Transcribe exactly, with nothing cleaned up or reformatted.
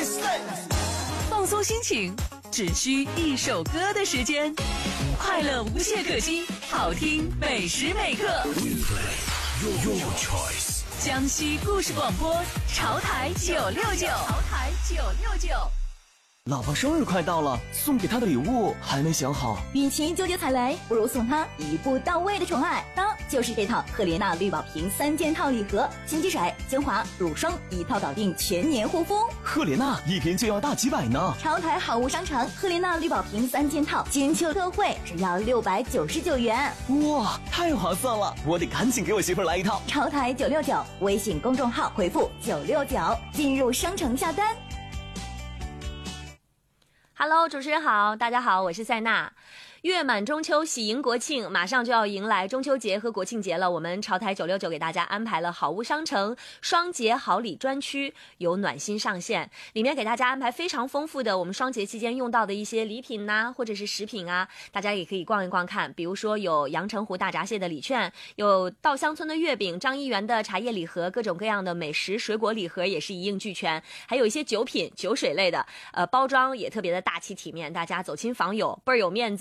放松心情，只需一首歌的时间，快乐无懈可击，好听每时每刻。江西故事广播，潮台九六九，潮台九六九。 老婆生日快到了，送给她的礼物还没想好。 与其纠结踩雷，不如送她一步到位的宠爱。当然就是这套赫莲娜绿宝瓶三件套礼盒，洗肌水、精华、乳霜一套搞定全年护肤。 赫莲娜一瓶就要大几百呢。 潮台好物商城赫莲娜绿宝瓶三件套金秋特惠，只要六百九十九元。 哇，太划算了！我得赶紧给我媳妇来一套。 潮台九六九微信公众号回复九六九进入商城下单。 Hello， 主持人好，大家好，我是塞娜。月满中秋，喜迎国庆，马上就要迎来中秋节和国庆节了。我们潮台九六九给大家安排了好物商城双节好礼专区，有暖心上线，里面给大家安排非常丰富的我们双节期间用到的一些礼品呐、啊，或者是食品啊，大家也可以逛一逛看。比如说有阳澄湖大闸蟹的礼券，有稻香村的月饼，张一元的茶叶礼盒，各种各样的美食水果礼盒也是一应俱全，还有一些酒品酒水类的，呃，包装也特别的大气体面，大家走亲访友倍儿有面子。